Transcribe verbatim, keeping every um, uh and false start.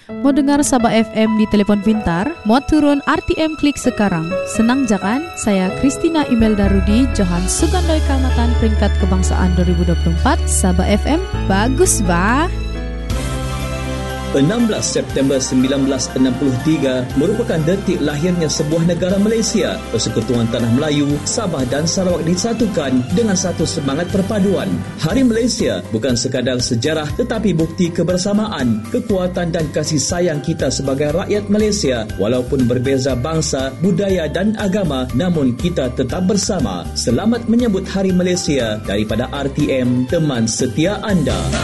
Mau dengar Sabah F M di telepon pintar? Mau turun R T M klik sekarang. Senang jakan? Saya Christina Imelda Rudi, Johan Sugandoi Kamatan Peringkat Kebangsaan dua ribu dua puluh empat. Sabah F M, bagus bah. enam belas September sembilan belas enam puluh tiga merupakan detik lahirnya sebuah negara Malaysia. Persekutuan Tanah Melayu, Sabah dan Sarawak disatukan dengan satu semangat perpaduan. Hari Malaysia bukan sekadar sejarah tetapi bukti kebersamaan, kekuatan dan kasih sayang kita sebagai rakyat Malaysia. Walaupun berbeza bangsa, budaya dan agama, namun kita tetap bersama. Selamat menyambut Hari Malaysia daripada R T M, teman setia anda.